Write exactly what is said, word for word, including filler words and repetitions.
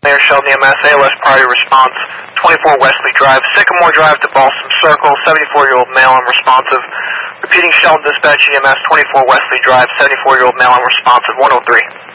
Mayor Sheldon E M S, A L S priority response, twenty-four Wesley Drive, Sycamore Drive to Balsam Circle, seventy-four-year-old male unresponsive. Repeating Sheldon Dispatch E M S, twenty-four Wesley Drive, seventy-four-year-old male unresponsive, one oh three.